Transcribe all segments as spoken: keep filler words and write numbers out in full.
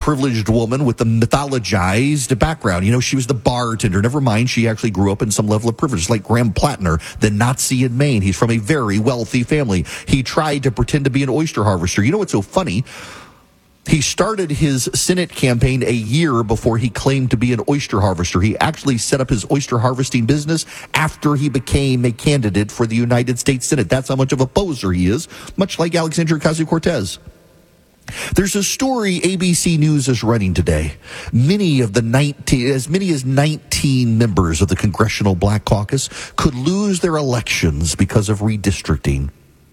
privileged woman with the mythologized background. You know, she was the bartender. Never mind, she actually grew up in some level of privilege, like Graham Plattner, the Nazi in Maine. He's from a very wealthy family. He tried to pretend to be an oyster harvester. You know what's so funny? He started his Senate campaign a year before he claimed to be an oyster harvester. He actually set up his oyster harvesting business after he became a candidate for the United States Senate. That's how much of a poser he is, much like Alexandria Ocasio-Cortez. There's a story A B C News is running today. Many of the nineteen, as many as nineteen members of the Congressional Black Caucus could lose their elections because of redistricting.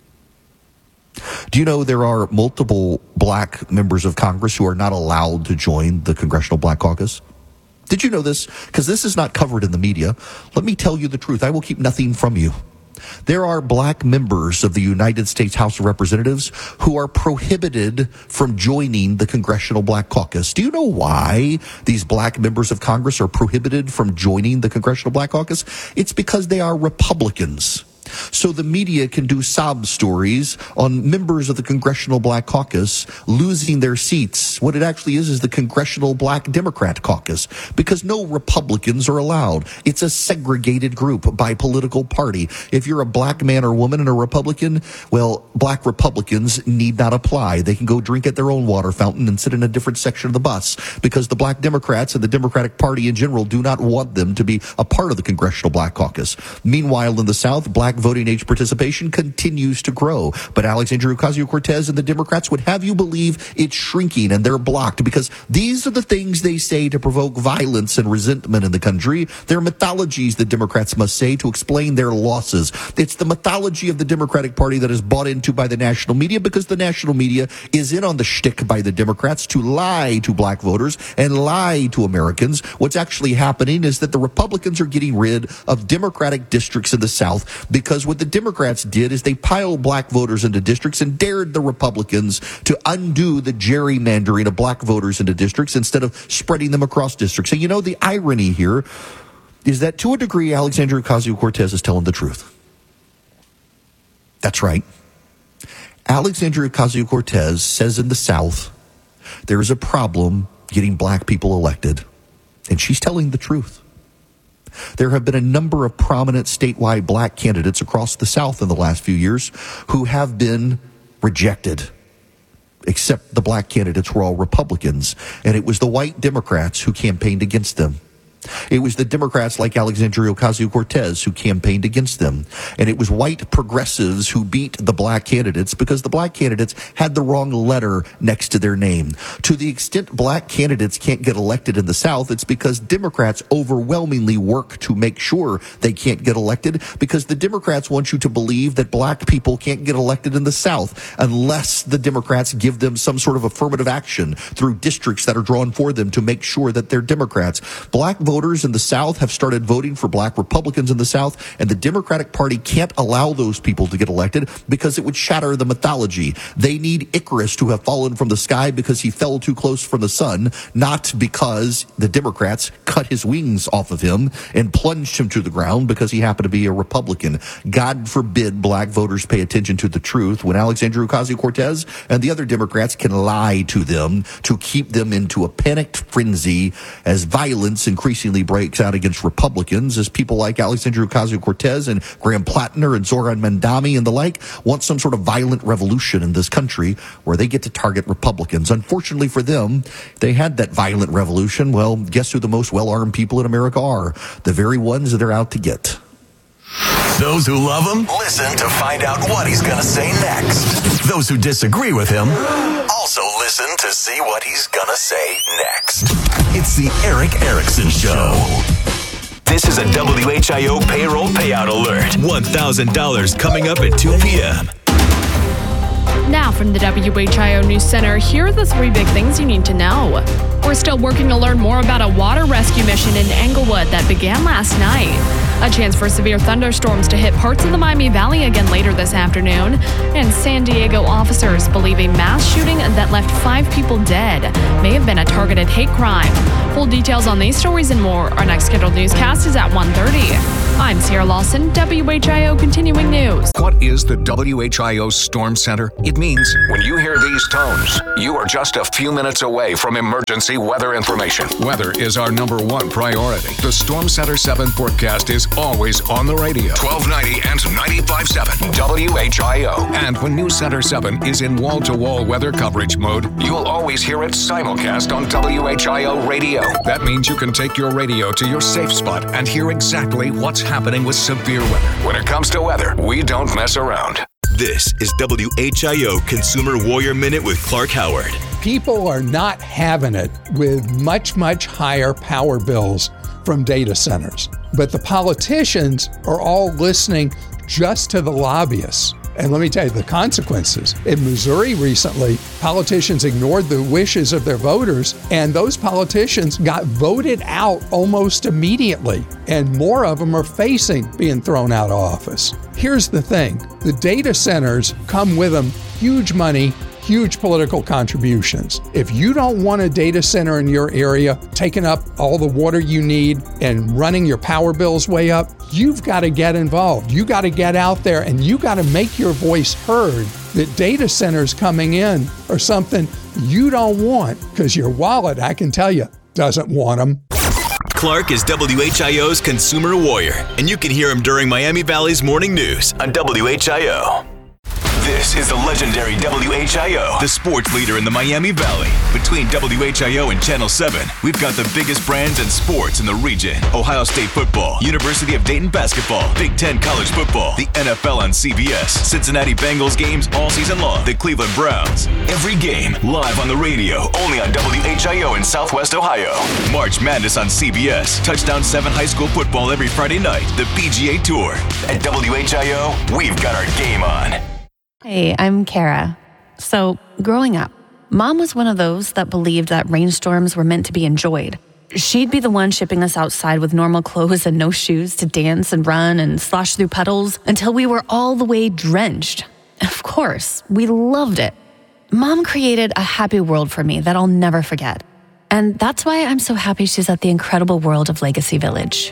Do you know there are multiple black members of Congress who are not allowed to join the Congressional Black Caucus? Did you know this? Because this is not covered in the media. Let me tell you the truth. I will keep nothing from you. There are black members of the United States House of Representatives who are prohibited from joining the Congressional Black Caucus. Do you know why these black members of Congress are prohibited from joining the Congressional Black Caucus? It's because they are Republicans. So the media can do sob stories on members of the Congressional Black Caucus losing their seats. What it actually is is the Congressional Black Democrat Caucus, because no Republicans are allowed. It's a segregated group by political party. If you're a black man or woman and a Republican, well, black Republicans need not apply. They can go drink at their own water fountain and sit in a different section of the bus, because the black Democrats and the Democratic Party in general do not want them to be a part of the Congressional Black Caucus. Meanwhile, in the South, black voting age participation continues to grow. But Alexandria Ocasio-Cortez and the Democrats would have you believe it's shrinking, and they're blocked because these are the things they say to provoke violence and resentment in the country. They're mythologies the Democrats must say to explain their losses. It's the mythology of the Democratic Party that is bought into by the national media, because the national media is in on the shtick by the Democrats to lie to black voters and lie to Americans. What's actually happening is that the Republicans are getting rid of Democratic districts in the South, because what the Democrats did is they piled black voters into districts and dared the Republicans to undo the gerrymandering of black voters into districts instead of spreading them across districts. So, you know, the irony here is that to a degree, Alexandria Ocasio-Cortez is telling the truth. That's right. Alexandria Ocasio-Cortez says in the South there is a problem getting black people elected, and she's telling the truth. There have been a number of prominent statewide black candidates across the South in the last few years who have been rejected, except the black candidates were all Republicans, and it was the white Democrats who campaigned against them. It was the Democrats like Alexandria Ocasio-Cortez who campaigned against them. And it was white progressives who beat the black candidates because the black candidates had the wrong letter next to their name. To the extent black candidates can't get elected in the South, it's because Democrats overwhelmingly work to make sure they can't get elected, because the Democrats want you to believe that black people can't get elected in the South unless the Democrats give them some sort of affirmative action through districts that are drawn for them to make sure that they're Democrats. Black voters Voters in the South have started voting for black Republicans in the South, and the Democratic Party can't allow those people to get elected because it would shatter the mythology. They need Icarus to have fallen from the sky because he fell too close from the sun, not because the Democrats cut his wings off of him and plunged him to the ground because he happened to be a Republican. God forbid black voters pay attention to the truth when Alexandria Ocasio-Cortez and the other Democrats can lie to them to keep them into a panicked frenzy as violence increasingly breaks out against Republicans, as people like Alexandria Ocasio-Cortez and Graham Plattner and Zohran Mamdani and the like want some sort of violent revolution in this country where they get to target Republicans. Unfortunately for them, they had that violent revolution. Well, guess who the most well-armed people in America are? The very ones that they're out to get. Those who love him, listen to find out what he's going to say next. Those who disagree with him, also listen to see what he's going to say next. It's the Erick Erickson Show. This is a W H I O payroll payout alert. one thousand dollars coming up at two p.m. Now from the W H I O News Center, here are the three big things you need to know. We're still working to learn more about a water rescue mission in Englewood that began last night. A chance for severe thunderstorms to hit parts of the Miami Valley again later this afternoon. And San Diego officers believe a mass shooting that left five people dead may have been a targeted hate crime. Full details on these stories and more. Our next scheduled newscast is at one thirty. I'm Sierra Lawson, W H I O Continuing News. What is the W H I O Storm Center? It means when you hear these tones, you are just a few minutes away from emergency weather information. Weather is our number one priority. The Storm Center seven forecast is always on the radio. twelve ninety and ninety-five point seven W H I O. And when News Center seven is in wall-to-wall weather coverage mode, you'll always hear it simulcast on W H I O radio. That means you can take your radio to your safe spot and hear exactly what's happening with severe weather. When it comes to weather, we don't mess around. This is W H I O Consumer Warrior Minute with Clark Howard. People are not having it with much, much higher power bills from data centers. But the politicians are all listening just to the lobbyists. And let me tell you the consequences. In Missouri recently, politicians ignored the wishes of their voters, and those politicians got voted out almost immediately. And more of them are facing being thrown out of office. Here's the thing. The data centers come with them huge money, huge political contributions. If you don't want a data center in your area taking up all the water you need and running your power bills way up, you've got to get involved. You got to get out there and you got to make your voice heard that data centers coming in are something you don't want because your wallet, I can tell you, doesn't want them. Clark is W H I O's Consumer Warrior, and you can hear him during Miami Valley's Morning News on W H I O. This is the legendary W H I O, the sports leader in the Miami Valley. Between W H I O and Channel seven, we've got the biggest brands and sports in the region. Ohio State football, University of Dayton basketball, Big Ten college football, the N F L on C B S, Cincinnati Bengals games all season long, the Cleveland Browns. Every game live on the radio, only on W H I O in Southwest Ohio. March Madness on C B S, Touchdown seven high school football every Friday night, the P G A Tour. At W H I O, we've got our game on. Hey, I'm Kara. So, growing up, Mom was one of those that believed that rainstorms were meant to be enjoyed. She'd be the one shipping us outside with normal clothes and no shoes to dance and run and slosh through puddles until we were all the way drenched. Of course, we loved it. Mom created a happy world for me that I'll never forget. And that's why I'm so happy she's at the incredible world of Legacy Village.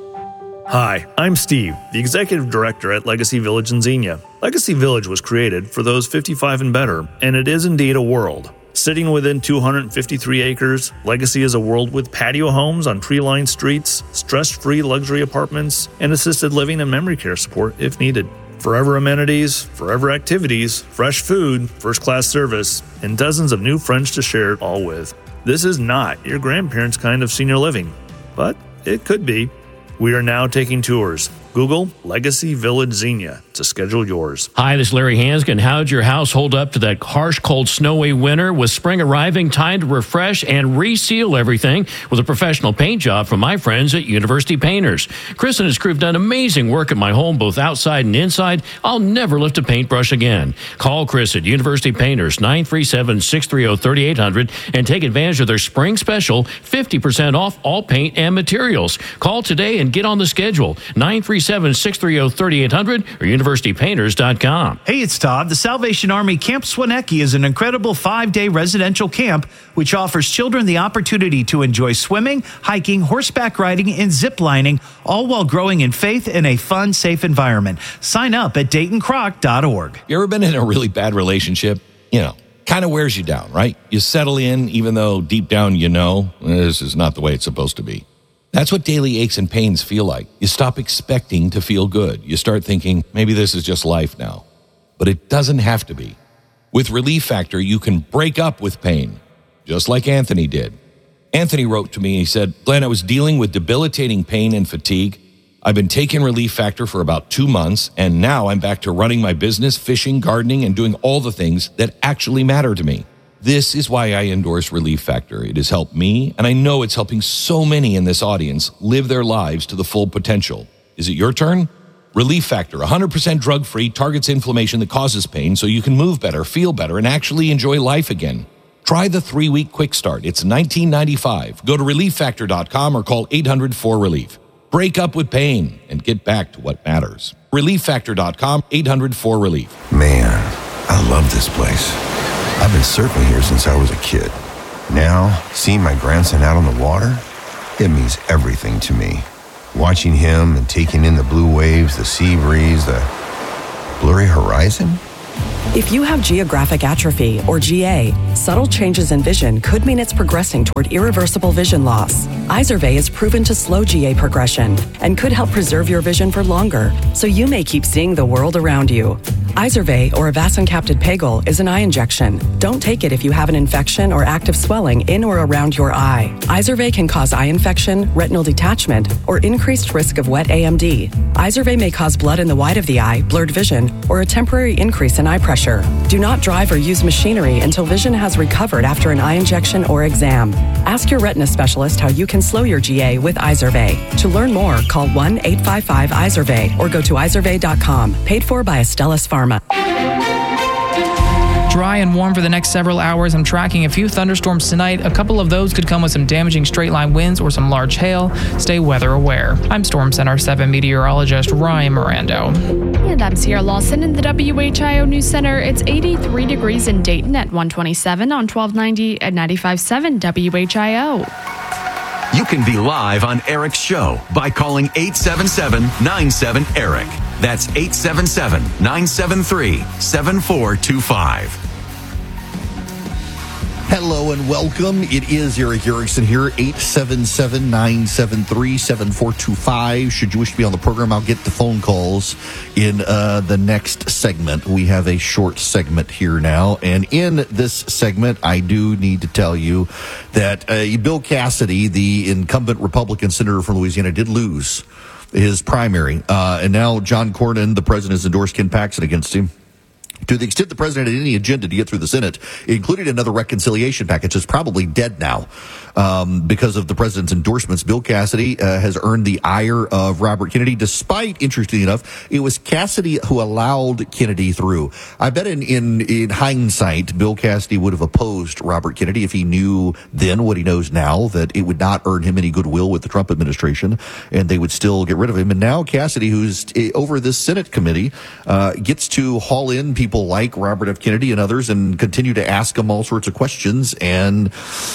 Hi, I'm Steve, the Executive Director at Legacy Village in Xenia. Legacy Village was created for those fifty-five and better, and it is indeed a world. Sitting within two hundred fifty-three acres, Legacy is a world with patio homes on tree-lined streets, stress-free luxury apartments, and assisted living and memory care support if needed. Forever amenities, forever activities, fresh food, first-class service, and dozens of new friends to share it all with. This is not your grandparents' kind of senior living, but it could be. We are now taking tours. Google Legacy Village Xenia to schedule yours. Hi, this is Larry Hanskin. How'd your house hold up to that harsh, cold, snowy winter? With spring arriving, time to refresh and reseal everything with a professional paint job from my friends at University Painters. Chris and his crew have done amazing work at my home, both outside and inside. I'll never lift a paintbrush again. Call Chris at University Painters, nine three seven, six three zero, three eight zero zero, and take advantage of their spring special, fifty percent off all paint and materials. Call today and get on the schedule, nine three seven, six three zero, three eight zero zero or university painters dot com. Hey, it's Todd. The Salvation Army Camp Swinecki is an incredible five-day residential camp which offers children the opportunity to enjoy swimming, hiking, horseback riding, and zip lining, all while growing in faith in a fun, safe environment. Sign up at dayton croc dot org. You ever been in a really bad relationship? You know, kind of wears you down, right? You settle in even though deep down you know this is not the way it's supposed to be. That's what daily aches and pains feel like. You stop expecting to feel good. You start thinking, maybe this is just life now. But it doesn't have to be. With Relief Factor, you can break up with pain, just like Anthony did. Anthony wrote to me, he said, Glenn, I was dealing with debilitating pain and fatigue. I've been taking Relief Factor for about two months, and now I'm back to running my business, fishing, gardening, and doing all the things that actually matter to me. This is why I endorse Relief Factor. It has helped me, and I know it's helping so many in this audience live their lives to the full potential. Is it your turn? Relief Factor, one hundred percent drug-free, targets inflammation that causes pain so you can move better, feel better, and actually enjoy life again. Try the three-week quick start. It's nineteen ninety-five dollars. Go to relief factor dot com or call eight hundred four relief. Break up with pain and get back to what matters. relief factor dot com, eight hundred four relief. Man, I love this place. I've been surfing here since I was a kid. Now, seeing my grandson out on the water, it means everything to me. Watching him and taking in the blue waves, the sea breeze, the blurry horizon. If you have geographic atrophy, or G A, subtle changes in vision could mean it's progressing toward irreversible vision loss. Izervay is proven to slow G A progression and could help preserve your vision for longer, so you may keep seeing the world around you. Izervay, or avacincaptad pegol, is an eye injection. Don't take it if you have an infection or active swelling in or around your eye. Izervay can cause eye infection, retinal detachment, or increased risk of wet A M D. Izervay may cause blood in the white of the eye, blurred vision, or a temporary increase in eye pressure. Do not drive or use machinery until vision has recovered after an eye injection or exam. Ask your retina specialist how you can slow your G A with Izervay. To learn more, call one eight five five Izervay or go to izervay dot com. Paid for by Astellas Pharma. Dry and warm for the next several hours. I'm tracking a few thunderstorms tonight. A couple of those could come with some damaging straight-line winds or some large hail. Stay weather aware. I'm Storm Center seven meteorologist Ryan Mirando. And I'm Sierra Lawson in the W H I O News Center. It's eighty-three degrees in Dayton at one twenty-seven on twelve ninety at ninety-five point seven W H I O. You can be live on Eric's show by calling eight seven seven, nine seven, ERIC. That's eight seven seven, nine seven three, seven four two five. Hello and welcome. It is Eric Erickson here, eight seven seven, nine seven three, seven four two five. Should you wish to be on the program, I'll get the phone calls in uh, the next segment. We have a short segment here now. And in this segment, I do need to tell you that uh, Bill Cassidy, the incumbent Republican senator from Louisiana, did lose his primary. Uh, and now John Cornyn, the president, has endorsed Ken Paxton against him. To the extent the president had any agenda to get through the Senate, including another reconciliation package, is probably dead now um, because of the president's endorsements. Bill Cassidy uh, has earned the ire of Robert Kennedy, despite, interestingly enough, it was Cassidy who allowed Kennedy through. I bet in, in, in hindsight, Bill Cassidy would have opposed Robert Kennedy if he knew then what he knows now, that it would not earn him any goodwill with the Trump administration, and they would still get rid of him. And now Cassidy, who's over this Senate committee, uh, gets to haul in people like Robert F. Kennedy and others and continue to ask them all sorts of questions. And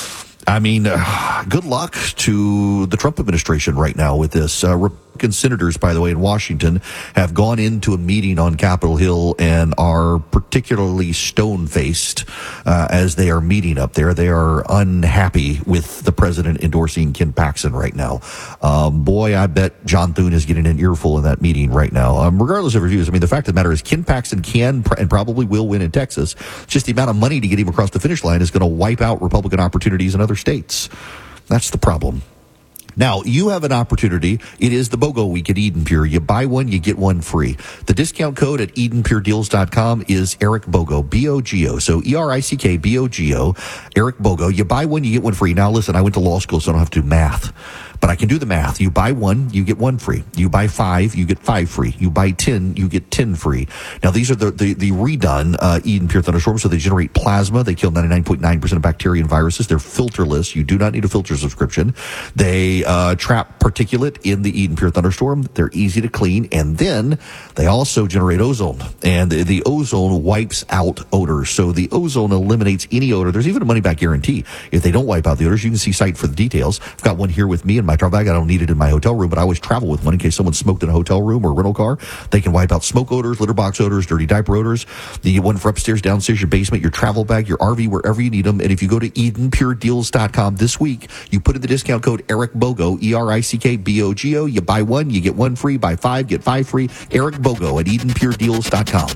I mean, uh, good luck to the Trump administration right now with this. Uh, Republican senators, by the way, in Washington have gone into a meeting on Capitol Hill and are particularly stone-faced uh, as they are meeting up there. They are unhappy with the president endorsing Ken Paxton right now. Um, boy, I bet John Thune is getting an earful in that meeting right now. Um, regardless of reviews, I mean, the fact of the matter is Ken Paxton can pr- and probably will win in Texas. Just the amount of money to get him across the finish line is going to wipe out Republican opportunities in other states. That's the problem. Now, you have an opportunity. It is the BOGO week at Eden Pure. You buy one, you get one free. The discount code at eden pure deals dot com is Eric BOGO, B O G O. So E R I C K B O G O, Eric BOGO. You buy one, you get one free. Now, listen, I went to law school, so I don't have to do math. But I can do the math. You buy one, you get one free. You buy five, you get five free. You buy ten, you get ten free. Now, these are the the, the redone uh, Eden Pure Thunderstorms, so they generate plasma. They kill ninety-nine point nine percent of bacteria and viruses. They're filterless. You do not need a filter subscription. They uh, trap particulate in the Eden Pure Thunderstorm. They're easy to clean. And then they also generate ozone. And the, the ozone wipes out odors. So the ozone eliminates any odor. There's even a money-back guarantee. If they don't wipe out the odors, you can see site for the details. I've got one here with me in my travel bag. I don't need it in my hotel room, but I always travel with one in case someone smoked in a hotel room or a rental car. They can wipe out smoke odors, litter box odors, dirty diaper odors. The one for upstairs, downstairs, your basement, your travel bag, your R V, wherever you need them. And if you go to eden pure deals dot com this week, you put in the discount code Eric BOGO, E R I C K B O G O. You buy one, you get one free. Buy five, get five free. Eric BOGO at eden pure deals dot com.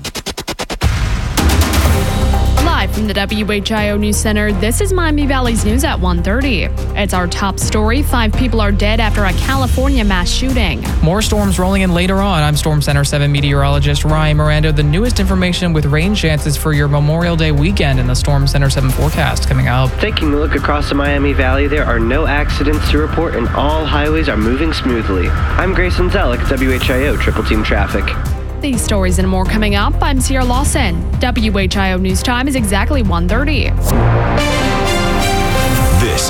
Live from the W H I O News Center, this is Miami Valley's News at one thirty. It's our top story. Five people are dead after a California mass shooting. More storms rolling in later on. I'm Storm Center seven meteorologist Ryan Mirando. The newest information with rain chances for your Memorial Day weekend in the Storm Center seven forecast coming up. Taking a look across the Miami Valley, there are no accidents to report and all highways are moving smoothly. I'm Grayson Zellick at W H I O Triple Team Traffic. These stories and more coming up. I'm Sierra Lawson. W H I O News Time is exactly one thirty. This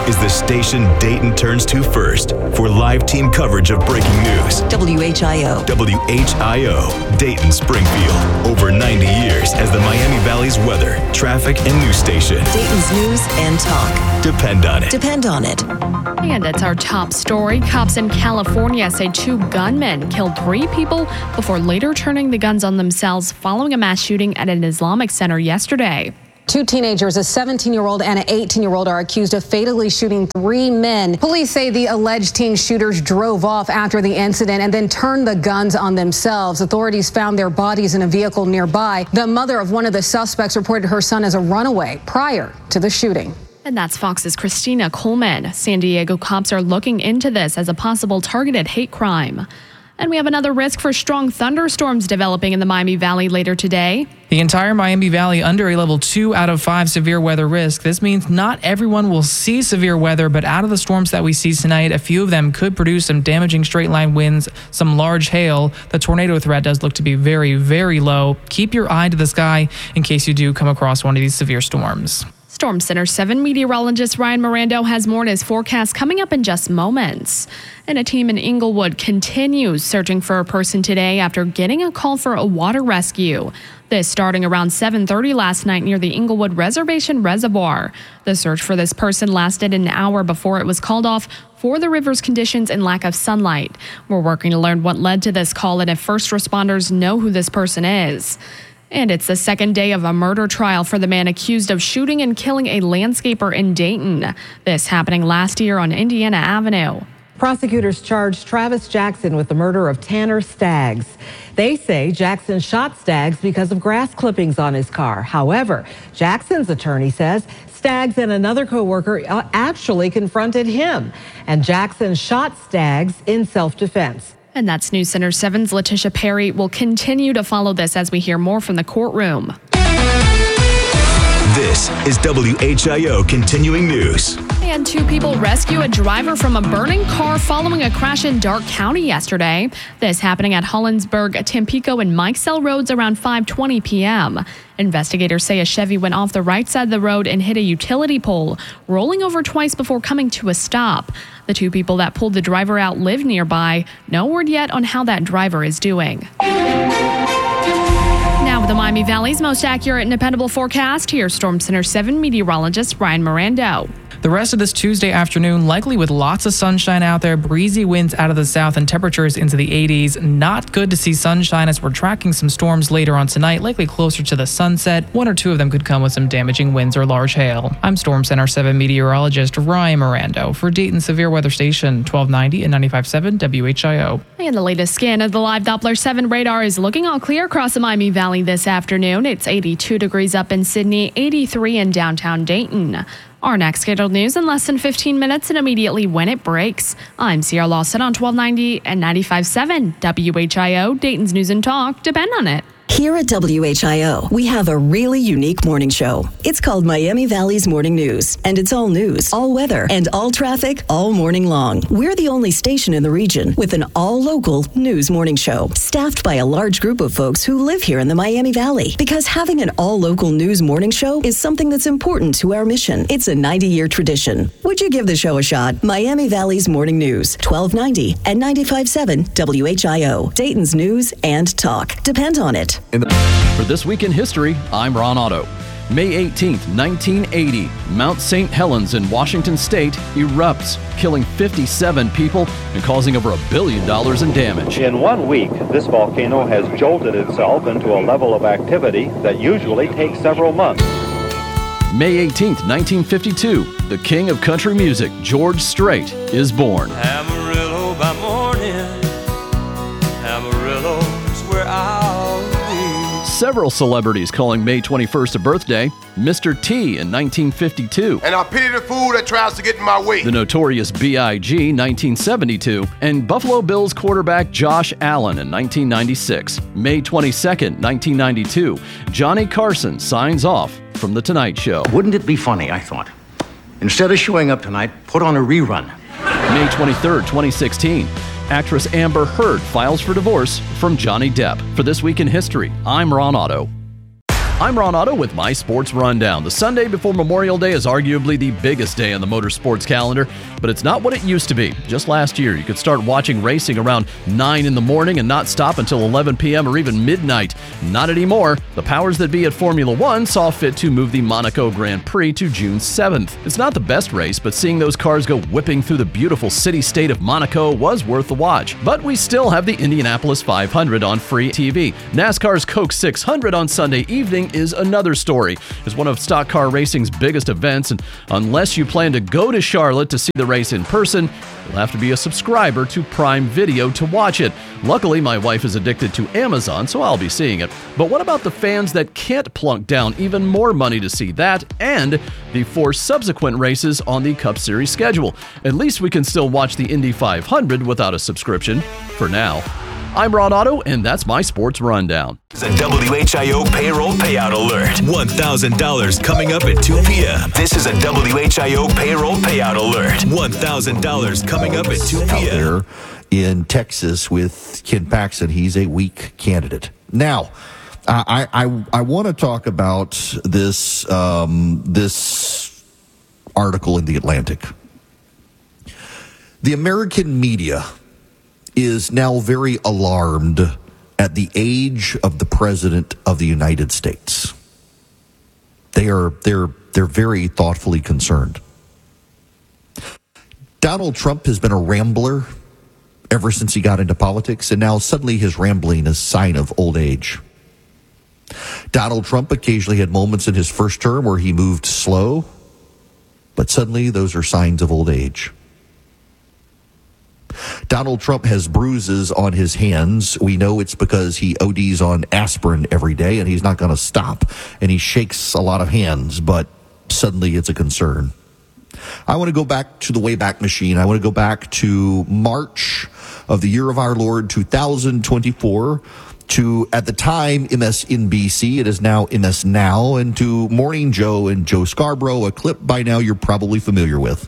is the station Dayton turns to first for live team coverage of breaking news. W H I O. W H I O, Dayton Springfield. Over ninety years as the Miami Valley's weather, traffic, and news station. Dayton's news and talk. Depend on it. Depend on it. And it's our top story. Cops in California say two gunmen killed three people before later turning the guns on themselves following a mass shooting at an Islamic center yesterday. Two teenagers, a seventeen-year-old and an eighteen-year-old, are accused of fatally shooting three men. Police say the alleged teen shooters drove off after the incident and then turned the guns on themselves. Authorities found their bodies in a vehicle nearby. The mother of one of the suspects reported her son as a runaway prior to the shooting. And that's Fox's Christina Coleman. San Diego cops are looking into this as a possible targeted hate crime. And we have another risk for strong thunderstorms developing in the Miami Valley later today. The entire Miami Valley under a level two out of five severe weather risk. This means not everyone will see severe weather, but out of the storms that we see tonight, a few of them could produce some damaging straight line winds, some large hail. The tornado threat does look to be very, very low. Keep your eye to the sky in case you do come across one of these severe storms. Storm Center seven meteorologist Ryan Mirando has more in his forecast coming up in just moments. And a team in Inglewood continues searching for a person today after getting a call for a water rescue. This starting around seven thirty last night near the Inglewood Reservation Reservoir. The search for this person lasted an hour before it was called off for the river's conditions and lack of sunlight. We're working to learn what led to this call and if first responders know who this person is. And it's the second day of a murder trial for the man accused of shooting and killing a landscaper in Dayton. This happening last year on Indiana Avenue. Prosecutors charged Travis Jackson with the murder of Tanner Staggs. They say Jackson shot Staggs because of grass clippings on his car. However, Jackson's attorney says Staggs and another co-worker actually confronted him, and Jackson shot Staggs in self-defense. And that's News Center seven's Letitia Perry. Will continue to follow this as we hear more from the courtroom. This is W H I O Continuing News. And two people rescue a driver from a burning car following a crash in Darke County yesterday. This happening at Hollinsburg, Tampico, and Mikesell roads around five twenty p.m. Investigators say a Chevy went off the right side of the road and hit a utility pole, rolling over twice before coming to a stop. The two people that pulled the driver out live nearby. No word yet on how that driver is doing. Now with the Miami Valley's most accurate and dependable forecast, here's Storm Center seven meteorologist Ryan Mirando. The rest of this Tuesday afternoon, likely with lots of sunshine out there, breezy winds out of the south and temperatures into the eighties. Not good to see sunshine as we're tracking some storms later on tonight, likely closer to the sunset. One or two of them could come with some damaging winds or large hail. I'm Storm Center seven meteorologist Ryan Mirando for Dayton Severe Weather Station twelve ninety and ninety-five point seven W H I O. And the latest scan of the live Doppler seven radar is looking all clear across the Miami Valley this afternoon. It's eighty-two degrees up in Sydney, eighty-three in downtown Dayton. Our next scheduled news in less than fifteen minutes and immediately when it breaks. I'm Sierra Lawson on twelve ninety and ninety-five point seven W H I O, Dayton's News and Talk. Depend on it. Here at W H I O, we have a really unique morning show. It's called Miami Valley's Morning News, and it's all news, all weather, and all traffic all morning long. We're the only station in the region with an all-local news morning show, staffed by a large group of folks who live here in the Miami Valley. Because having an all-local news morning show is something that's important to our mission. It's a ninety-year tradition. Would you give the show a shot? Miami Valley's Morning News, twelve ninety and ninety-five point seven W H I O, Dayton's News and Talk. Depend on it. For This Week in History, I'm Ron Otto. May eighteenth, nineteen eighty, Mount Saint Helens in Washington State erupts, killing fifty-seven people and causing over a billion dollars in damage. In one week, this volcano has jolted itself into a level of activity that usually takes several months. May eighteenth, nineteen fifty-two, the king of country music, George Strait, is born. Amarillo by morning, Amarillo's where I'll be. Several celebrities calling May twenty-first a birthday. Mister T in nineteen fifty-two. And I pity the fool that tries to get in my way. The Notorious B I G nineteen seventy-two. And Buffalo Bills quarterback Josh Allen in nineteen ninety-six. May twenty-second, nineteen ninety-two. Johnny Carson signs off from The Tonight Show. Wouldn't it be funny, I thought, instead of showing up tonight, put on a rerun. May twenty-third, twenty sixteen. Actress Amber Heard files for divorce from Johnny Depp. For This Week in History, I'm Ron Otto. I'm Ron Otto with my Sports Rundown. The Sunday before Memorial Day is arguably the biggest day on the motorsports calendar, but it's not what it used to be. Just last year, you could start watching racing around nine in the morning and not stop until eleven p.m. or even midnight. Not anymore. The powers that be at Formula One saw fit to move the Monaco Grand Prix to June seventh. It's not the best race, but seeing those cars go whipping through the beautiful city-state of Monaco was worth the watch. But we still have the Indianapolis five hundred on free T V. NASCAR's Coke six hundred on Sunday evening is another story. It's one of stock car racing's biggest events, and unless you plan to go to Charlotte to see the race in person, you'll have to be a subscriber to Prime Video to watch it. Luckily, my wife is addicted to Amazon, so I'll be seeing it. But what about the fans that can't plunk down even more money to see that and the four subsequent races on the Cup Series schedule? At least we can still watch the Indy five hundred without a subscription, for now. I'm Ron Otto, and that's my Sports Rundown. It's a W H I O payroll payout alert. one thousand dollars coming up at two p.m. This is a W H I O payroll payout alert. one thousand dollars coming up at two p.m. in Texas with Ken Paxton. He's a weak candidate. Now, I I, I want to talk about this um, this article in The Atlantic. The American media is now very alarmed at the age of the President of the United States. They are they're they're very thoughtfully concerned. Donald Trump has been a rambler ever since he got into politics, and now suddenly his rambling is a sign of old age. Donald Trump occasionally had moments in his first term where he moved slow, but suddenly those are signs of old age. Donald Trump has bruises on his hands. We know it's because he O Ds on aspirin every day, and he's not going to stop. And he shakes a lot of hands, but suddenly it's a concern. I want to go back to the Wayback Machine. I want to go back to March of the year of our Lord, two thousand twenty-four, to, at the time, M S N B C. It is now M S Now, and to Morning Joe and Joe Scarborough, a clip by now you're probably familiar with.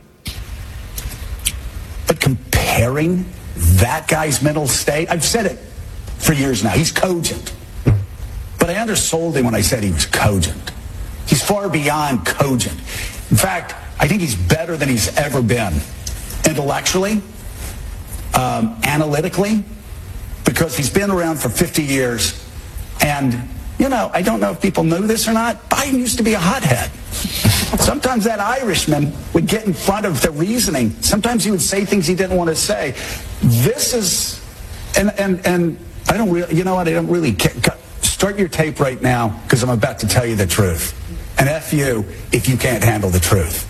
But comparing that guy's mental state, I've said it for years now, he's cogent. But I undersold him when I said he was cogent. He's far beyond cogent. In fact, I think he's better than he's ever been. Intellectually, um, analytically, because he's been around for fifty years. And, you know, I don't know if people know this or not, Biden used to be a hothead. Sometimes that Irishman would get in front of the reasoning. Sometimes he would say things he didn't want to say. This is, and and and I don't really, you know what, I don't really care. Start your tape right now, because I'm about to tell you the truth. And F you if you can't handle the truth.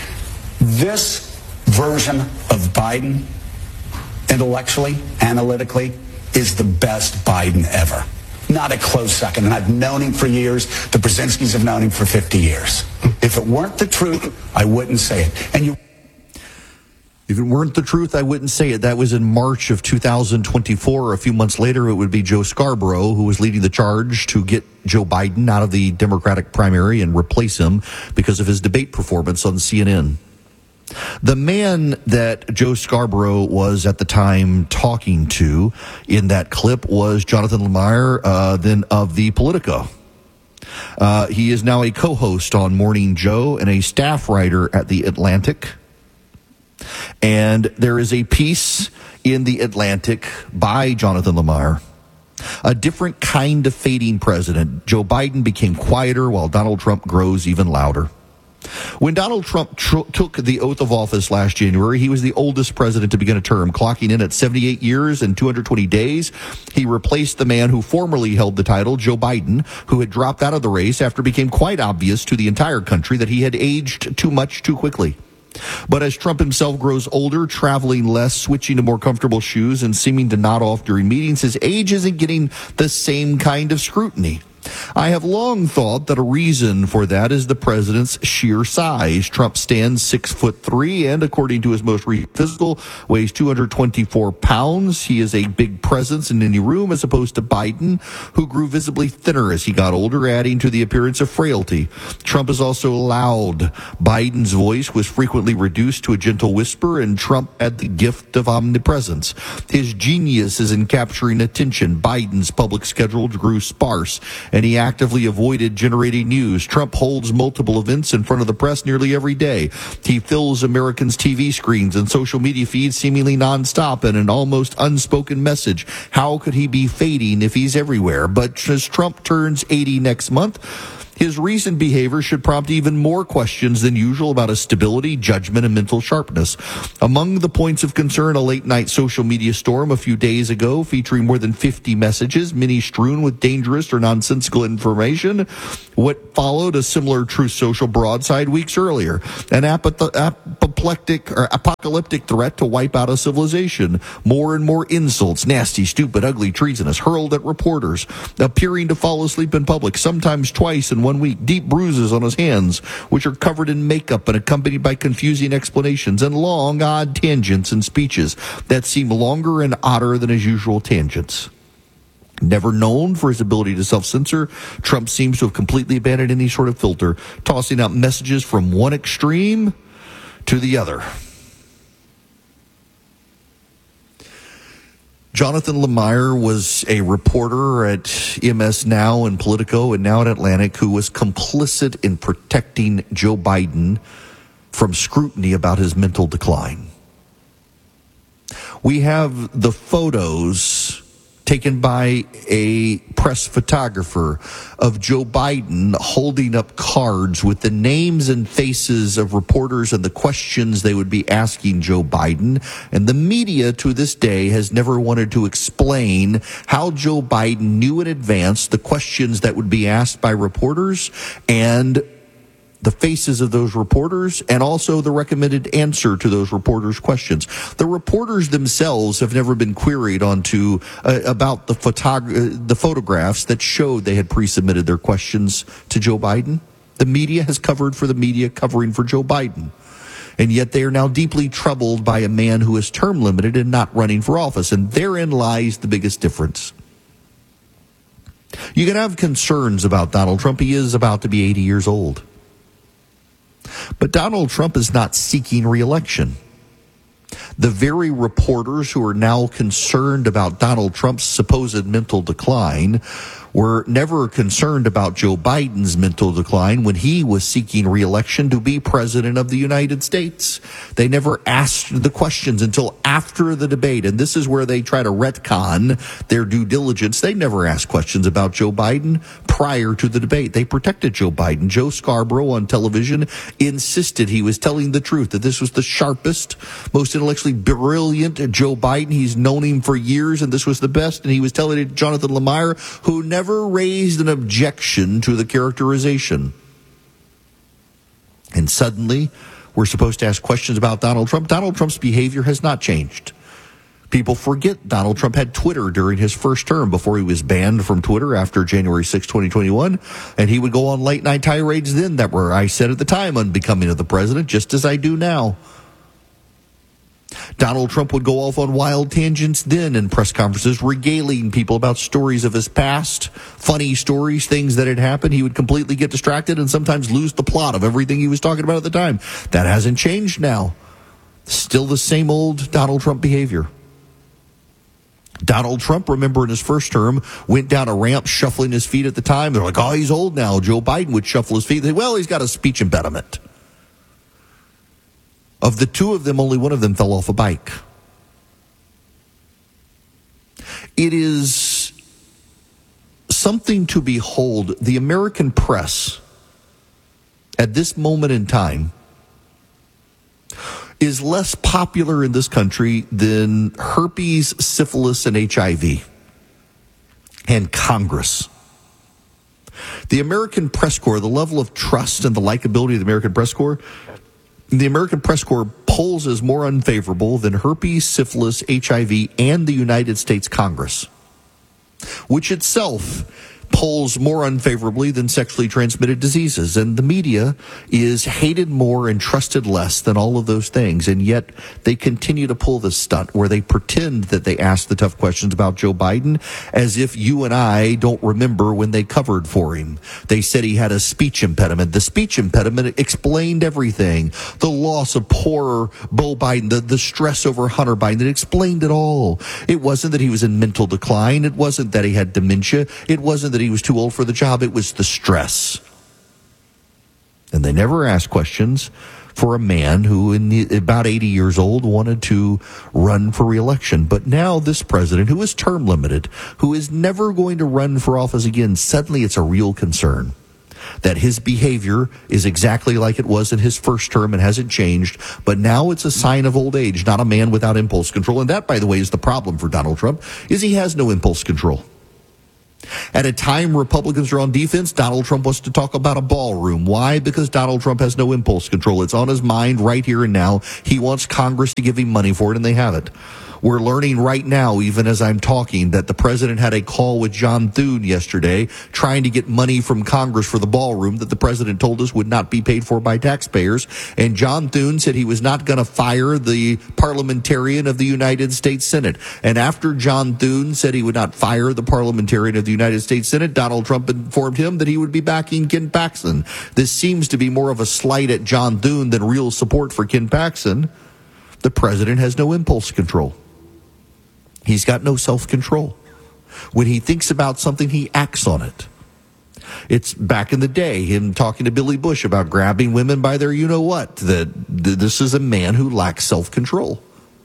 This version of Biden, intellectually, analytically, is the best Biden ever. Not a close second. And I've known him for years. The Brzezinskis have known him for fifty years. If it weren't the truth, I wouldn't say it. And you... If it weren't the truth, I wouldn't say it. That was in March of two thousand twenty-four. A few months later, it would be Joe Scarborough who was leading the charge to get Joe Biden out of the Democratic primary and replace him because of his debate performance on C N N. The man that Joe Scarborough was at the time talking to in that clip was Jonathan Lemire, uh, then of the Politico. Uh, he is now a co-host on Morning Joe and a staff writer at The Atlantic. And there is a piece in The Atlantic by Jonathan Lemire. A different kind of fading president. Joe Biden became quieter while Donald Trump grows even louder. When Donald Trump tr- took the oath of office last January, he was the oldest president to begin a term, clocking in at seventy-eight years and two hundred twenty days. He replaced the man who formerly held the title, Joe Biden, who had dropped out of the race after it became quite obvious to the entire country that he had aged too much too quickly. But as Trump himself grows older, traveling less, switching to more comfortable shoes, and seeming to nod off during meetings, his age isn't getting the same kind of scrutiny. I have long thought that a reason for that is the president's sheer size. Trump stands six foot three, and according to his most recent physical, weighs two hundred twenty-four pounds. He is a big presence in any room, as opposed to Biden, who grew visibly thinner as he got older, adding to the appearance of frailty. Trump is also loud. Biden's voice was frequently reduced to a gentle whisper, and Trump had the gift of omnipresence. His genius is in capturing attention. Biden's public schedule grew sparse, and he actively avoided generating news. Trump holds multiple events in front of the press nearly every day. He fills Americans' T V screens and social media feeds seemingly nonstop in an almost unspoken message. How could he be fading if he's everywhere? But as Trump turns eighty next month, his recent behavior should prompt even more questions than usual about his stability, judgment, and mental sharpness. Among the points of concern, a late-night social media storm a few days ago featuring more than fifty messages, many strewn with dangerous or nonsensical information. What followed a similar Truth Social broadside weeks earlier, an apath- apoplectic or apocalyptic threat to wipe out a civilization. More and more insults, nasty, stupid, ugly, treasonous, hurled at reporters, appearing to fall asleep in public, sometimes twice in one week, deep bruises on his hands, which are covered in makeup and accompanied by confusing explanations, and long, odd tangents and speeches that seem longer and odder than his usual tangents. Never known for his ability to self-censor, Trump seems to have completely abandoned any sort of filter, tossing out messages from one extreme to the other. Jonathan Lemire was a reporter at M S Now and Politico and now at Atlantic who was complicit in protecting Joe Biden from scrutiny about his mental decline. We have the photos taken by a press photographer of Joe Biden holding up cards with the names and faces of reporters and the questions they would be asking Joe Biden. And the media to this day has never wanted to explain how Joe Biden knew in advance the questions that would be asked by reporters and the faces of those reporters, and also the recommended answer to those reporters' questions. The reporters themselves have never been queried onto uh, about the photog- the photographs that showed they had pre-submitted their questions to Joe Biden. The media has covered for the media covering for Joe Biden. And yet they are now deeply troubled by a man who is term limited and not running for office. And therein lies the biggest difference. You can have concerns about Donald Trump. He is about to be eighty years old. But Donald Trump is not seeking re-election. The very reporters who are now concerned about Donald Trump's supposed mental decline were never concerned about Joe Biden's mental decline when he was seeking re-election to be president of the United States. They never asked the questions until after the debate, and this is where they try to retcon their due diligence. They never asked questions about Joe Biden prior to the debate. They protected Joe Biden. Joe Scarborough on television insisted he was telling the truth, that this was the sharpest, most intellectually brilliant Joe Biden. He's known him for years, and this was the best. And he was telling it to Jonathan Lemire, who never raised an objection to the characterization. And suddenly, we're supposed to ask questions about Donald Trump. Donald Trump's behavior has not changed. People forget Donald Trump had Twitter during his first term before he was banned from Twitter after January sixth, twenty twenty-one. And he would go on late night tirades then that were, I said at the time, unbecoming of the president, just as I do now. Donald Trump would go off on wild tangents then in press conferences, regaling people about stories of his past, funny stories, things that had happened. He would completely get distracted and sometimes lose the plot of everything he was talking about at the time. That hasn't changed now. Still the same old Donald Trump behavior. Donald Trump, remember in his first term, went down a ramp shuffling his feet at the time. They're like, oh, he's old now. Joe Biden would shuffle his feet. They say, well, he's got a speech impediment. Of the two of them, only one of them fell off a bike. It is something to behold. The American press, at this moment in time, is less popular in this country than herpes, syphilis, and H I V, and Congress. The American press corps, the level of trust and the likability of the American press corps, the American press corps polls as more unfavorable than herpes, syphilis, H I V, and the United States Congress, which itself polls more unfavorably than sexually transmitted diseases. And the media is hated more and trusted less than all of those things. And yet they continue to pull this stunt where they pretend that they ask the tough questions about Joe Biden as if you and I don't remember when they covered for him. They said he had a speech impediment. The speech impediment explained everything. The loss of poor Beau Biden, the, the stress over Hunter Biden, it explained it all. It wasn't that he was in mental decline. It wasn't that he had dementia. It wasn't that that he was too old for the job. It was the stress. And they never asked questions for a man who, in the, about eighty years old, wanted to run for re-election. But now this president, who is term limited, who is never going to run for office again, suddenly it's a real concern that his behavior is exactly like it was in his first term and hasn't changed. But now it's a sign of old age, not a man without impulse control. And that, by the way, is the problem for Donald Trump, is he has no impulse control. At a time Republicans are on defense, Donald Trump wants to talk about a ballroom. Why? Because Donald Trump has no impulse control. It's on his mind right here and now. He wants Congress to give him money for it, and they haven't. We're learning right now, even as I'm talking, that the president had a call with John Thune yesterday trying to get money from Congress for the ballroom that the president told us would not be paid for by taxpayers. And John Thune said he was not going to fire the parliamentarian of the United States Senate. And after John Thune said he would not fire the parliamentarian of the United States Senate, Donald Trump informed him that he would be backing Ken Paxton. This seems to be more of a slight at John Thune than real support for Ken Paxton. The president has no impulse control. He's got no self-control. When he thinks about something, he acts on it. It's back in the day, him talking to Billy Bush about grabbing women by their you-know-what, that this is a man who lacks self-control.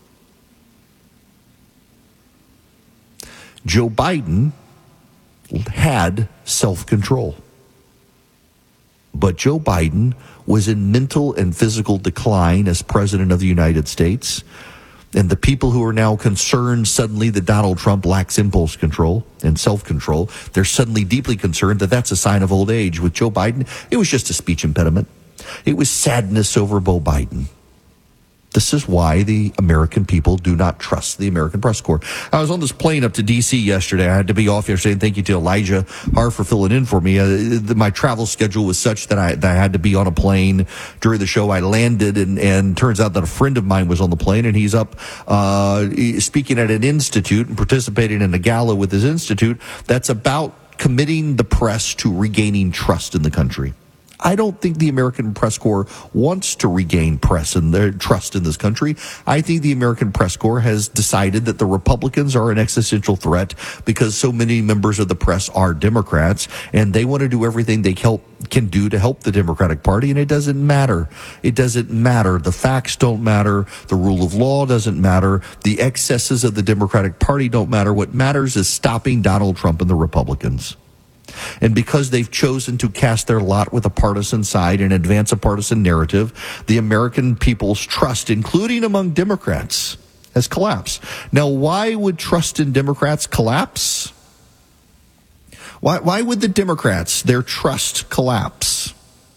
Joe Biden had self-control. But Joe Biden was in mental and physical decline as president of the United States. And the people who are now concerned suddenly that Donald Trump lacks impulse control and self-control, they're suddenly deeply concerned that that's a sign of old age. With Joe Biden, it was just a speech impediment. It was sadness over Beau Biden. This is why the American people do not trust the American press corps. I was on this plane up to D C yesterday. I had to be off yesterday, and thank you to Elijah Har for filling in for me. Uh, the, my travel schedule was such that I, that I had to be on a plane during the show. I landed, and, and turns out that a friend of mine was on the plane, and he's up uh, speaking at an institute and participating in a gala with his institute that's about committing the press to regaining trust in the country. I don't think the American press corps wants to regain press and their trust in this country. I think the American press corps has decided that the Republicans are an existential threat because so many members of the press are Democrats, and they want to do everything they help, can do to help the Democratic Party, and it doesn't matter. It doesn't matter. The facts don't matter. The rule of law doesn't matter. The excesses of the Democratic Party don't matter. What matters is stopping Donald Trump and the Republicans. And because they've chosen to cast their lot with a partisan side and advance a partisan narrative, the American people's trust, including among Democrats, has collapsed. Now, why would trust in Democrats collapse? Why, why would the Democrats, their trust collapse?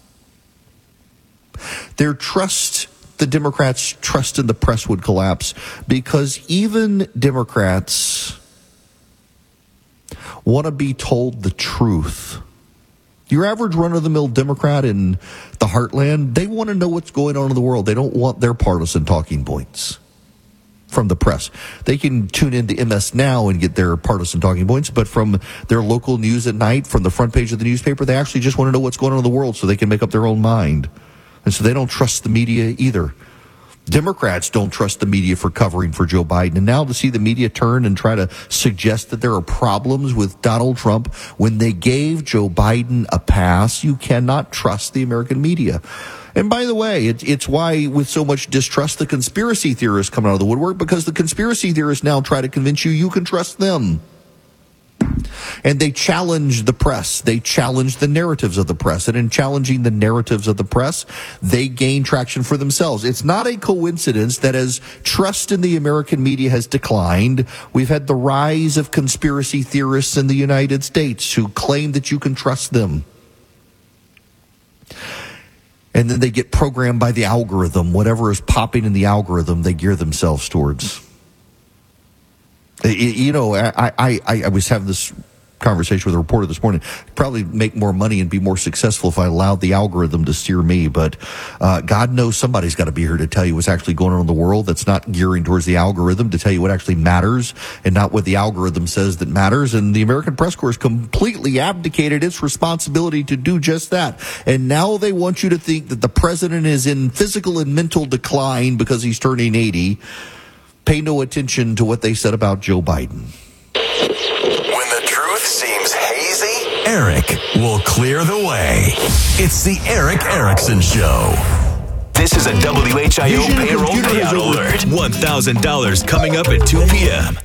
Their trust, the Democrats' trust in the press would collapse because even Democrats want to be told the truth. Your average run-of-the-mill Democrat in the heartland, they want to know what's going on in the world. They don't want their partisan talking points from the press. They can tune into M S Now and get their partisan talking points, but from their local news at night, from the front page of the newspaper, they actually just want to know what's going on in the world so they can make up their own mind. And so they don't trust the media either. Democrats don't trust the media for covering for Joe Biden. And now to see the media turn and try to suggest that there are problems with Donald Trump when they gave Joe Biden a pass, you cannot trust the American media. And by the way, it, it's why with so much distrust, the conspiracy theorists come out of the woodwork, because the conspiracy theorists now try to convince you you can trust them. And they challenge the press. They challenge the narratives of the press. And in challenging the narratives of the press, they gain traction for themselves. It's not a coincidence that as trust in the American media has declined, we've had the rise of conspiracy theorists in the United States who claim that you can trust them. And then they get programmed by the algorithm. Whatever is popping in the algorithm, they gear themselves towards. You know, I, I, I was having this conversation with a reporter this morning. Probably make more money and be more successful if I allowed the algorithm to steer me. But uh, God knows somebody's got to be here to tell you what's actually going on in the world that's not gearing towards the algorithm, to tell you what actually matters and not what the algorithm says that matters. And the American press corps has completely abdicated its responsibility to do just that. And now they want you to think that the president is in physical and mental decline because he's turning eighty. Pay no attention to what they said about Joe Biden. When the truth seems hazy, Eric will clear the way. It's the Eric Erickson Show. This is a W H I O payroll payout alert. one thousand dollars coming up at two p.m.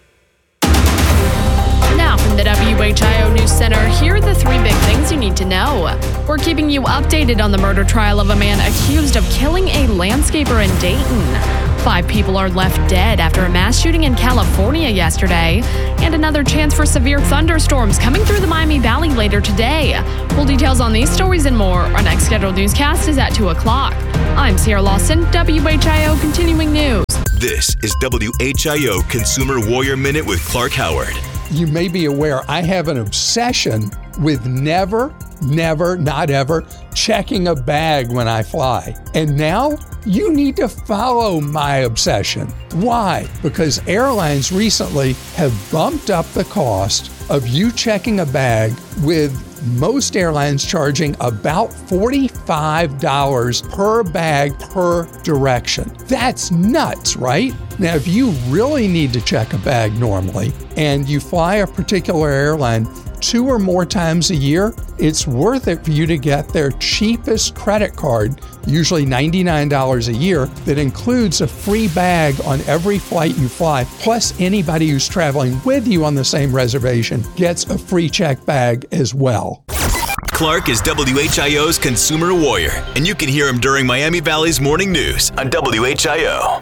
Now from the W H I O News Center, here are the three big things you need to know. We're keeping you updated on the murder trial of a man accused of killing a landscaper in Dayton. Five people are left dead after a mass shooting in California yesterday. And another chance for severe thunderstorms coming through the Miami Valley later today. Full details on these stories and more. Our next scheduled newscast is at two o'clock. I'm Sierra Lawson, W H I O Continuing News. This is W H I O Consumer Warrior Minute with Clark Howard. You may be aware I have an obsession with never, never, not ever checking a bag when I fly. And now you need to follow my obsession. Why? Because airlines recently have bumped up the cost of you checking a bag, with most airlines charging about forty-five dollars per bag per direction. That's nuts, right? Now, if you really need to check a bag normally and you fly a particular airline two or more times a year, it's worth it for you to get their cheapest credit card, usually ninety-nine dollars a year, that includes a free bag on every flight you fly. Plus, anybody who's traveling with you on the same reservation gets a free check bag as well. Clark is W H I O's Consumer Warrior, and you can hear him during Miami Valley's Morning News on W H I O.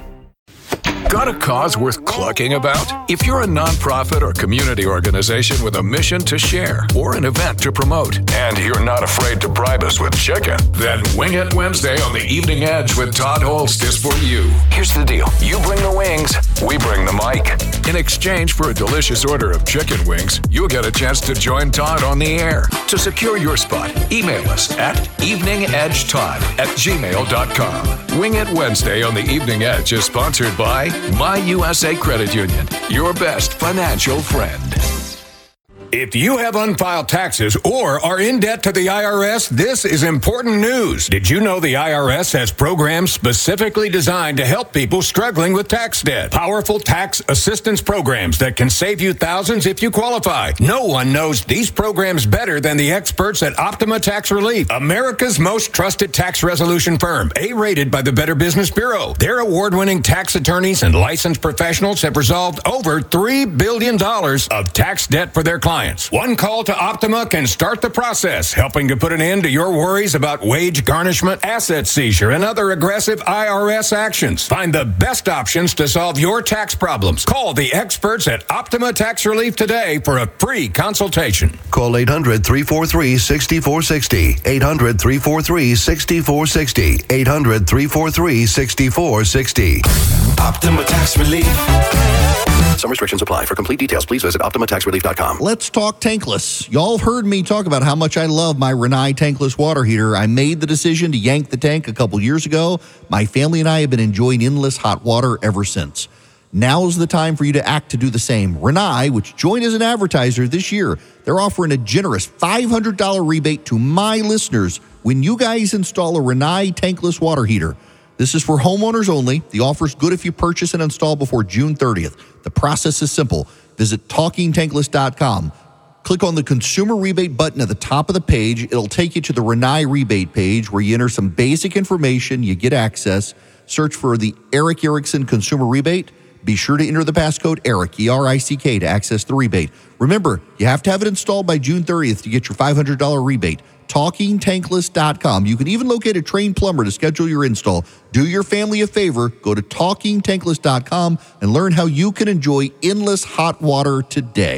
Got a cause worth clucking about? If you're a nonprofit or community organization with a mission to share or an event to promote, and you're not afraid to bribe us with chicken, then Wing It Wednesday on the Evening Edge with Todd Holst is for you. Here's the deal. You bring the wings, we bring the mic. In exchange for a delicious order of chicken wings, you'll get a chance to join Todd on the air. To secure your spot, email us at eveningedgetodd at gmail dot com. Wing It Wednesday on the Evening Edge is sponsored by My U S A Credit Union, your best financial friend. If you have unfiled taxes or are in debt to the I R S, this is important news. Did you know the I R S has programs specifically designed to help people struggling with tax debt? Powerful tax assistance programs that can save you thousands if you qualify. No one knows these programs better than the experts at Optima Tax Relief, America's most trusted tax resolution firm, A-rated by the Better Business Bureau. Their award-winning tax attorneys and licensed professionals have resolved over three billion dollars of tax debt for their clients. One call to Optima can start the process, helping to put an end to your worries about wage garnishment, asset seizure, and other aggressive I R S actions. Find the best options to solve your tax problems. Call the experts at Optima Tax Relief today for a free consultation. Call eight hundred, three four three, six four six zero. eight hundred, three four three, six four six zero. eight hundred, three four three, six four six zero. Optima Tax Relief. Some restrictions apply. For complete details, please visit optima tax relief dot com. Let's talk tankless. Y'all have heard me talk about how much I love my Rinnai tankless water heater. I made the decision to yank the tank a couple years ago. My family and I have been enjoying endless hot water ever since. Now's the time for you to act to do the same. Rinnai, which joined as an advertiser this year, they're offering a generous five hundred dollars rebate to my listeners when you guys install a Rinnai tankless water heater. This is for homeowners only. The offer is good if you purchase and install before June thirtieth. The process is simple. Visit talking tankless dot com. Click on the consumer rebate button at the top of the page. It'll take you to the Rinnai rebate page where you enter some basic information. You get access. Search for the Eric Erickson consumer rebate. Be sure to enter the passcode ERIC, E R I C K, to access the rebate. Remember, you have to have it installed by June thirtieth to get your five hundred dollars rebate. talking tankless dot com. You can even locate a trained plumber to schedule your install. Do your family a favor. Go to talking tankless dot com and learn how you can enjoy endless hot water today.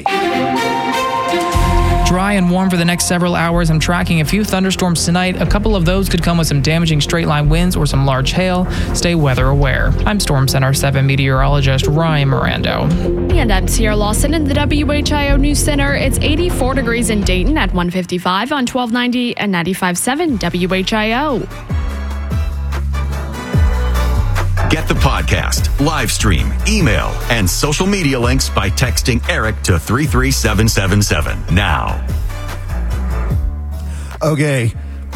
Dry and warm for the next several hours. I'm tracking a few thunderstorms tonight. A couple of those could come with some damaging straight-line winds or some large hail. Stay weather aware. I'm Storm Center seven meteorologist Ryan Mirando. And I'm Sierra Lawson in the W H I O News Center. It's eighty-four degrees in Dayton at one fifty-five on twelve ninety and ninety-five point seven W H I O. Get the podcast, live stream, email, and social media links by texting Eric to three three seven seven seven now. Okay,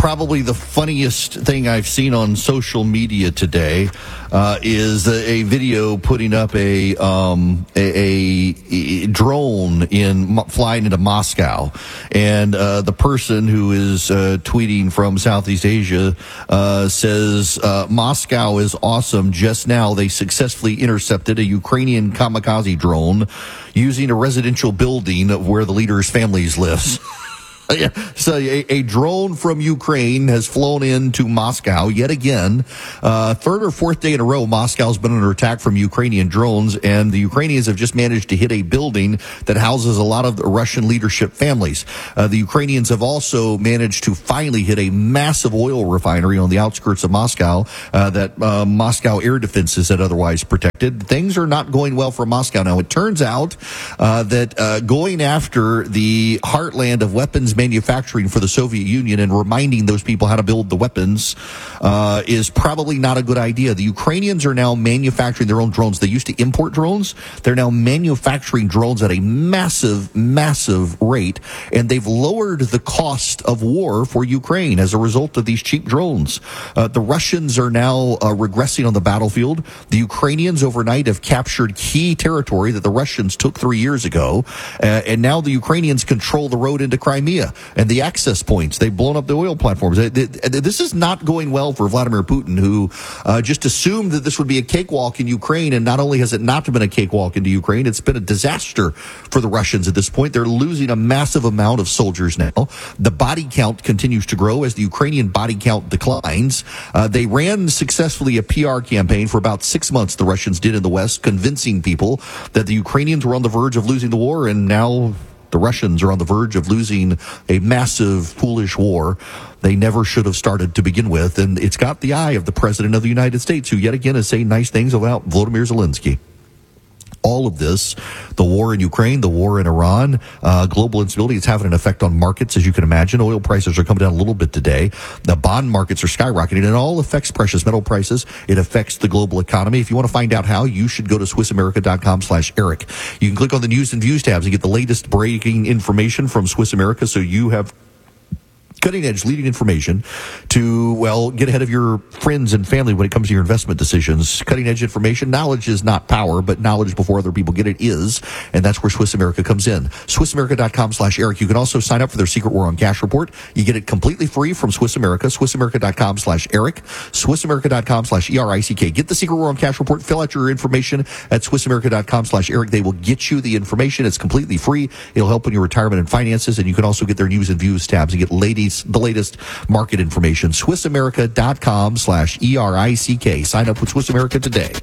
probably the funniest thing I've seen on social media today uh, is a, a video putting up a, um, a, a drone in flying into Moscow, and uh, the person who is uh, tweeting from Southeast Asia uh, says uh, Moscow is awesome. Just now, they successfully intercepted a Ukrainian kamikaze drone using a residential building where the leader's families lives. Yeah. So a, a drone from Ukraine has flown into Moscow yet again. Uh, third or fourth day in a row, Moscow's been under attack from Ukrainian drones, and the Ukrainians have just managed to hit a building that houses a lot of the Russian leadership families. Uh, the Ukrainians have also managed to finally hit a massive oil refinery on the outskirts of Moscow uh, that uh, Moscow air defenses had otherwise protected. Things are not going well for Moscow now. It turns out uh, that uh, going after the heartland of weapons manufacturing for the Soviet Union and reminding those people how to build the weapons uh, is probably not a good idea. The Ukrainians are now manufacturing their own drones. They used to import drones. They're now manufacturing drones at a massive, massive rate, and they've lowered the cost of war for Ukraine as a result of these cheap drones. Uh, the Russians are now uh, regressing on the battlefield. The Ukrainians overnight have captured key territory that the Russians took three years ago, uh, and now the Ukrainians control the road into Crimea and the access points. They've blown up the oil platforms. This is not going well for Vladimir Putin, who uh, just assumed that this would be a cakewalk in Ukraine, and not only has it not been a cakewalk into Ukraine, it's been a disaster for the Russians at this point. They're losing a massive amount of soldiers now. The body count continues to grow as the Ukrainian body count declines. Uh, they ran successfully a P R campaign for about six months, the Russians did in the West, convincing people that the Ukrainians were on the verge of losing the war, and now the Russians are on the verge of losing a massive, foolish war they never should have started to begin with. And it's got the eye of the President of the United States, who yet again is saying nice things about Volodymyr Zelensky. All of this, the war in Ukraine, the war in Iran, uh, global instability, it's having an effect on markets, as you can imagine. Oil prices are coming down a little bit today. The bond markets are skyrocketing, and it all affects precious metal prices. It affects the global economy. If you want to find out how, you should go to Swiss America dot com slash Eric. You can click on the news and views tabs and get the latest breaking information from Swiss America, so you have cutting-edge, leading information to, well, get ahead of your friends and family when it comes to your investment decisions. Cutting-edge information. Knowledge is not power, but knowledge before other people get it is, and that's where Swiss America comes in. Swiss America dot com slash Eric. You can also sign up for their Secret War on Cash report. You get it completely free from Swiss America. Swiss America dot com slash Eric. Swiss America dot com slash E R I C K. Get the Secret War on Cash report. Fill out your information at Swiss America dot com slash Eric. They will get you the information. It's completely free. It'll help in your retirement and finances, and you can also get their news and views tabs and get ladies the latest market information. Swiss America dot com slash E R I C K. Sign up with Swiss America today.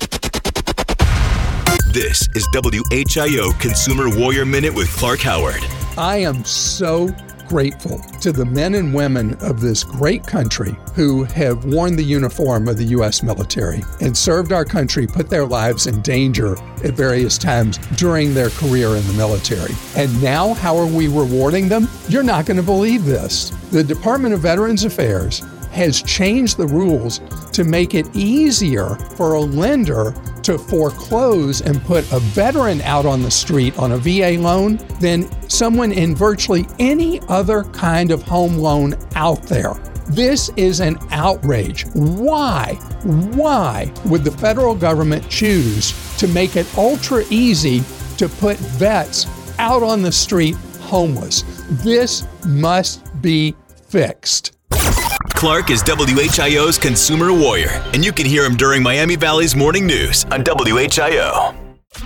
This is W H I O Consumer Warrior Minute with Clark Howard. I am so grateful to the men and women of this great country who have worn the uniform of the U S military and served our country, put their lives in danger at various times during their career in the military. And now, how are we rewarding them? You're not going to believe this. The Department of Veterans Affairs has changed the rules to make it easier for a lender to foreclose and put a veteran out on the street on a V A loan than someone in virtually any other kind of home loan out there. This is an outrage. Why? Why would the federal government choose to make it ultra easy to put vets out on the street homeless? This must be fixed. Clark is W H I O's Consumer Warrior, and you can hear him during Miami Valley's Morning News on W H I O.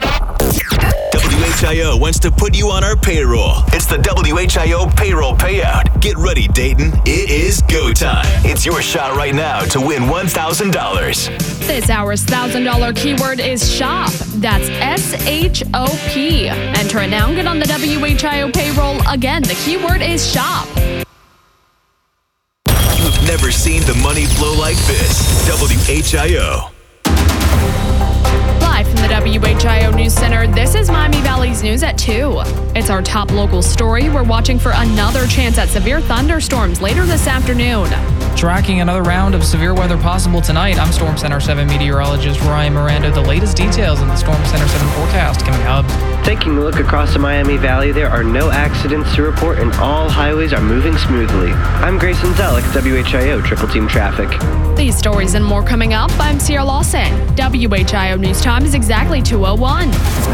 W H I O wants to put you on our payroll. It's the W H I O Payroll Payout. Get ready, Dayton. It is go time. It's your shot right now to win one thousand dollars. This hour's one thousand dollars keyword is shop. That's S H O P. Enter it now and get on the W H I O payroll. Again, the keyword is shop. You've never seen the money flow like this. W H I O. Live from the W H I O News Center, this is Miami Valley's News at two. It's our top local story. We're watching for another chance at severe thunderstorms later this afternoon. Tracking another round of severe weather possible tonight. I'm Storm Center seven meteorologist Ryan Miranda. The latest details in the Storm Center seven forecast coming up. Taking a look across the Miami Valley, there are no accidents to report and all highways are moving smoothly. I'm Grayson Zellick, W H I O Triple Team Traffic. These stories and more coming up. I'm Sierra Lawson. W H I O News Time is exactly two oh one.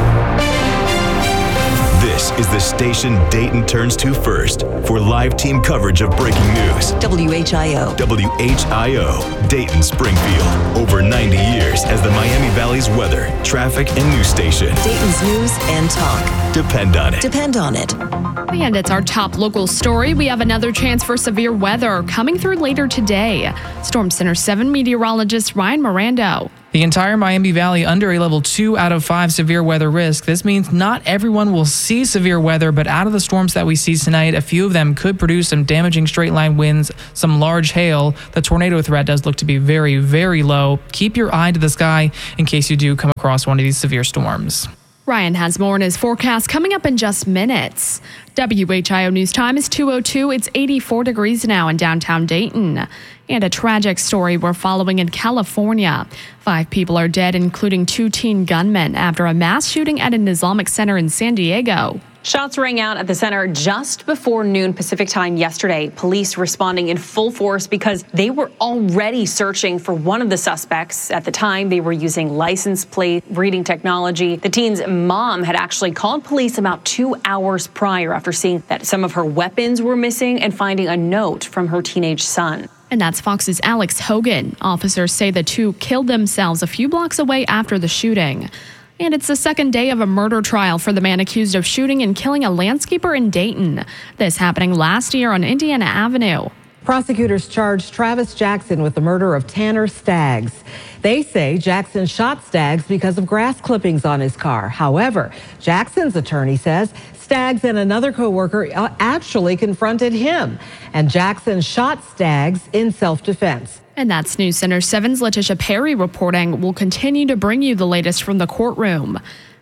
This is the station Dayton turns to first for live team coverage of breaking news. W H I O. W H I O, Dayton Springfield. Over ninety years as the Miami Valley's weather, traffic, and news station. Dayton's news and talk. Depend on it. Depend on it. And it's our top local story. We have another chance for severe weather coming through later today. Storm Center seven meteorologist Ryan Miranda. The entire Miami Valley under a level two out of five severe weather risk. This means not everyone will see severe weather, but out of the storms that we see tonight, a few of them could produce some damaging straight line winds, some large hail. The tornado threat does look to be very, very low. Keep your eye to the sky in case you do come across one of these severe storms. Ryan has more in his forecast coming up in just minutes. W H I O News Time is two oh two. It's eighty-four degrees now in downtown Dayton. And a tragic story we're following in California. Five people are dead, including two teen gunmen, after a mass shooting at an Islamic center in San Diego. Shots rang out at the center just before noon Pacific time yesterday. Police responding in full force because they were already searching for one of the suspects. At the time, they were using license plate reading technology. The teen's mom had actually called police about two hours prior after seeing that some of her weapons were missing and finding a note from her teenage son. And that's Fox's Alex Hogan. Officers say the two killed themselves a few blocks away after the shooting. And it's the second day of a murder trial for the man accused of shooting and killing a landscaper in Dayton. This happening last year on Indiana Avenue. Prosecutors charged Travis Jackson with the murder of Tanner Staggs. They say Jackson shot Staggs because of grass clippings on his car. However, Jackson's attorney says Staggs and another co-worker actually confronted him, and Jackson shot Staggs in self-defense. And that's News Center seven's Letitia Perry reporting. We'll continue to bring you the latest from the courtroom.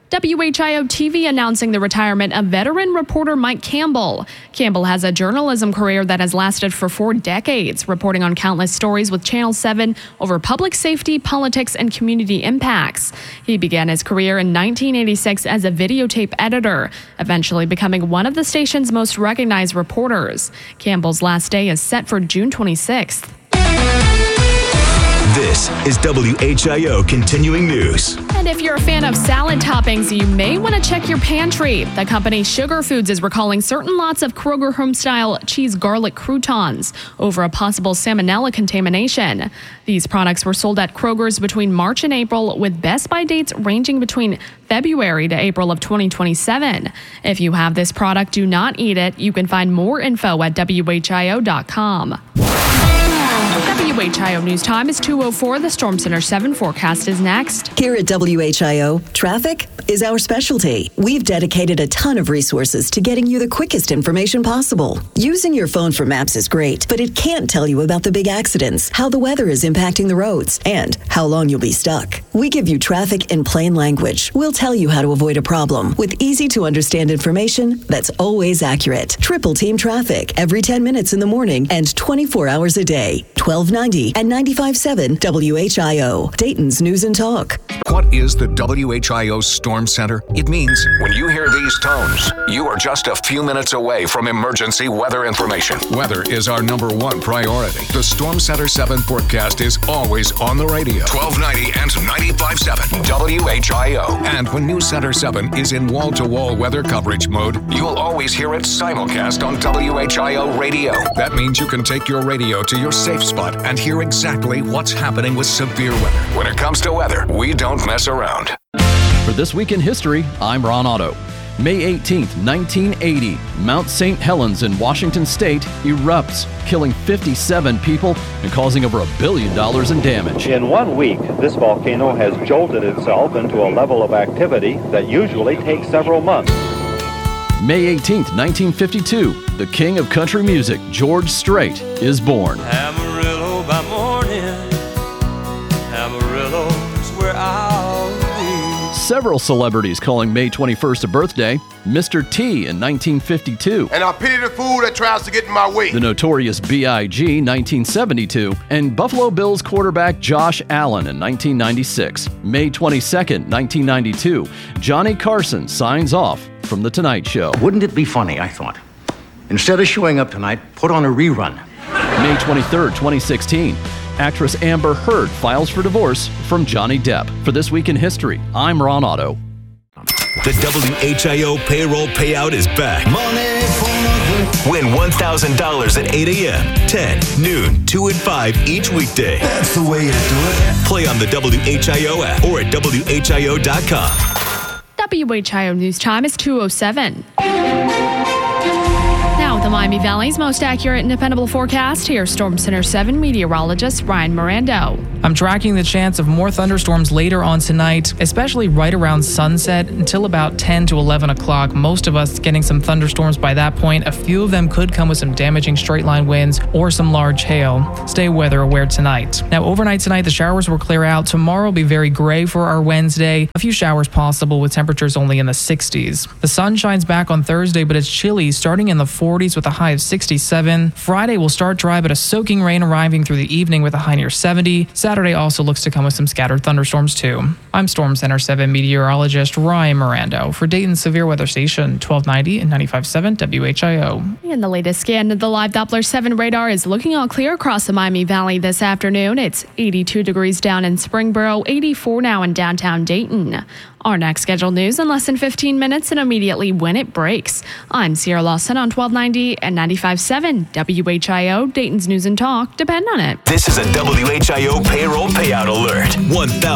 W H I O T V announcing the retirement of veteran reporter Mike Campbell. Campbell has a journalism career that has lasted for four decades, reporting on countless stories with Channel seven over public safety, politics, and community impacts. He began his career in nineteen eighty-six as a videotape editor, eventually becoming one of the station's most recognized reporters. Campbell's last day is set for June twenty-sixth. This is W H I O Continuing News. And if you're a fan of salad toppings, you may want to check your pantry. The company Sugar Foods is recalling certain lots of Kroger home-style cheese garlic croutons over a possible salmonella contamination. These products were sold at Kroger's between March and April, with Best By dates ranging between February to April of twenty twenty-seven. If you have this product, do not eat it. You can find more info at W H I O dot com. W H I O News Time is two oh four. The Storm Center seven forecast is next. Here at W H I O, traffic is our specialty. We've dedicated a ton of resources to getting you the quickest information possible. Using your phone for maps is great, but it can't tell you about the big accidents, how the weather is impacting the roads, and how long you'll be stuck. We give you traffic in plain language. We'll tell you how to avoid a problem with easy-to-understand information that's always accurate. Triple Team Traffic every ten minutes in the morning and twenty-four hours a day. twelve ninety and ninety-five point seven W H I O, Dayton's News and Talk. What is the W H I O Storm Center? It means when you hear these tones, you are just a few minutes away from emergency weather information. Weather is our number one priority. The Storm Center seven forecast is always on the radio. twelve ninety and ninety-five point seven W H I O. And when News Center seven is in wall-to-wall weather coverage mode, you'll always hear it simulcast on W H I O radio. That means you can take your radio to your safe spot and hear exactly what's happening with severe weather. When it comes to weather, we don't mess around. For This Week in History, I'm Ron Otto. May eighteenth, nineteen eighty, Mount Saint Helens in Washington State erupts, killing fifty-seven people and causing over a billion dollars in damage. In one week, this volcano has jolted itself into a level of activity that usually takes several months. May eighteenth, nineteen fifty-two, the king of country music, George Strait, is born. Amarillo by morning, Amarillo's where I'll be. Several celebrities calling May twenty-first a birthday. Mister T in nineteen fifty-two. And I pity the fool that tries to get in my way. The Notorious B I G nineteen seventy-two. And Buffalo Bills quarterback Josh Allen in nineteen ninety-six. May twenty-second, nineteen ninety-two. Johnny Carson signs off from The Tonight Show. Wouldn't it be funny, I thought. Instead of showing up tonight, put on a rerun. May twenty-third, twenty sixteen. Actress Amber Heard files for divorce from Johnny Depp. For This Week in History, I'm Ron Otto. The W H I O payroll payout is back. Win one thousand dollars at eight a.m., ten, noon, two, and five each weekday. That's the way to do it. Play on the W H I O app or at W H I O dot com. W H I O News Time is two oh seven. Now, the Miami Valley's most accurate and dependable forecast. Here's Storm Center seven meteorologist Ryan Mirando. I'm tracking the chance of more thunderstorms later on tonight, especially right around sunset until about ten to eleven o'clock. Most of us getting some thunderstorms by that point. A few of them could come with some damaging straight line winds or some large hail. Stay weather aware tonight. Now, overnight tonight, the showers will clear out. Tomorrow will be very gray for our Wednesday. A few showers possible with temperatures only in the sixties. The sun shines back on Thursday, but it's chilly, starting in the forties with a high of sixty-seven. Friday will start dry, but a soaking rain arriving through the evening with a high near seventy. Saturday also looks to come with some scattered thunderstorms too. I'm Storm Center seven meteorologist Ryan Mirando for Dayton's Severe Weather Station, twelve ninety and ninety-five point seven W H I O. And the latest scan of the live Doppler seven radar is looking all clear across the Miami Valley this afternoon. It's eighty-two degrees down in Springboro, eighty-four now in downtown Dayton. Our next scheduled news in less than fifteen minutes and immediately when it breaks. I'm Sierra Lawson on twelve ninety and ninety-five point seven W H I O, Dayton's News and Talk. Depend on it. This is a W H I O payroll payout alert. one thousand